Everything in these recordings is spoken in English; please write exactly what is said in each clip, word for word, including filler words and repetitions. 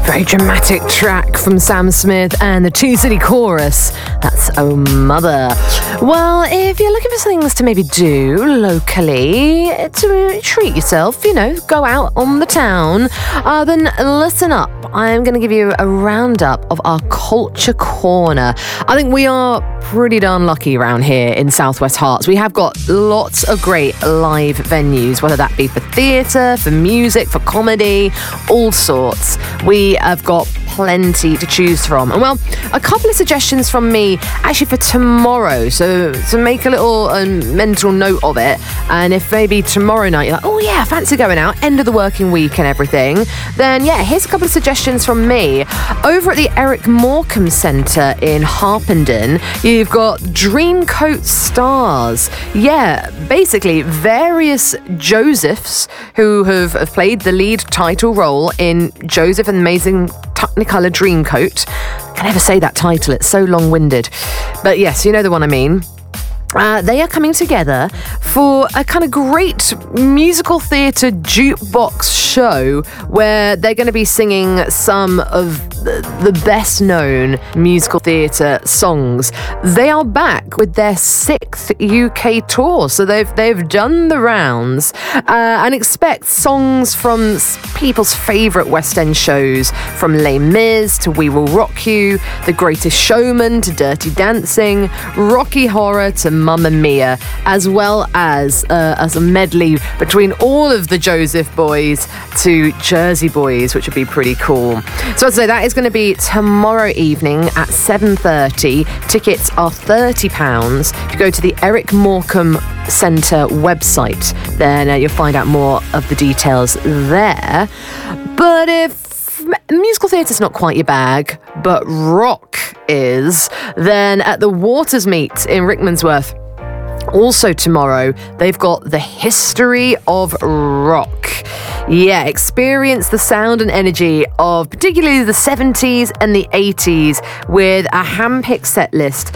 Very dramatic track from Sam Smith and the Two City Chorus. That's Oh Mother. Well, if you're looking for things to maybe do locally to treat yourself, you know, go out on the town, uh, then listen up. I'm going to give you a roundup of our Culture Corner. I think we are pretty darn lucky around here in Southwest Hearts. We have got lots of great live venues, whether that be for theatre, for music, for comedy, all sorts. We have got plenty to choose from. And well, a couple of suggestions from me actually for tomorrow. So to make a little um, mental note of it. And if maybe tomorrow night you're like, oh yeah, fancy going out, end of the working week and everything, then yeah, here's a couple of suggestions from me. Over at the Eric Morecambe Centre in Harpenden, you've got Dreamcoat Stars. Yeah, basically various Josephs who have, have played the lead title role in Joseph and the Amazing Technicolor Dreamcoat. Can I ever say that title? It's so long-winded. But yes, you know the one I mean. Uh, they are coming together for a kind of great musical theatre jukebox show where they're going to be singing some of the, the best known musical theatre songs. They are back with their sixth U K tour, so they've they've done the rounds, uh, and expect songs from people's favourite West End shows, from Les Mis to We Will Rock You, The Greatest Showman to Dirty Dancing, Rocky Horror to Mamma Mia, as well as, uh, as a medley between all of the Joseph boys to Jersey Boys, which would be pretty cool. So I'd say that is going to be tomorrow evening at seven thirty. Tickets are thirty pounds. If you go to the Eric Morecambe Centre website, then uh, you'll find out more of the details there. But if musical theatre's not quite your bag, but rock is, then at the Waters Meet in Rickmansworth, also tomorrow, they've got the History of Rock. Yeah, experience the sound and energy of particularly the seventies and the eighties with a hand-picked set list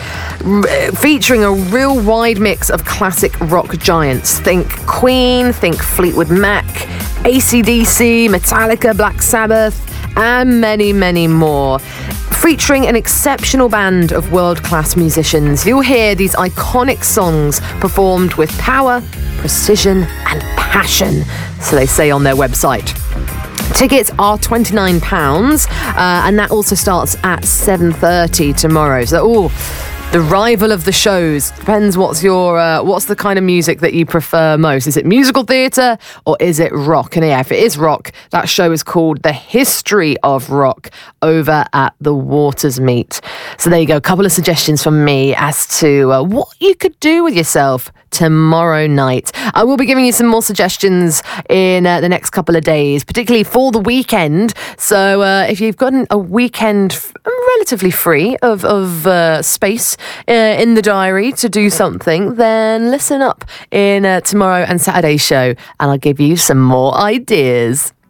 r- featuring a real wide mix of classic rock giants. Think Queen, think Fleetwood Mac, A C D C, Metallica, Black Sabbath, and many, many more. Featuring an exceptional band of world-class musicians, you'll hear these iconic songs performed with power, precision, and passion, so they say on their website. Tickets are twenty-nine pounds, uh, and that also starts at seven thirty tomorrow. So, oh, the rival of the shows. Depends what's your uh, what's the kind of music that you prefer most. Is it musical theatre or is it rock? And yeah, if it is rock, that show is called The History of Rock over at the Waters Meet. So there you go, a couple of suggestions from me as to uh, what you could do with yourself tomorrow night. I will be giving you some more suggestions in uh, the next couple of days, particularly for the weekend. So uh, if you've got a weekend f- relatively free of, of uh, space uh, in the diary to do something, then listen up in uh, tomorrow and Saturday's show and I'll give you some more ideas.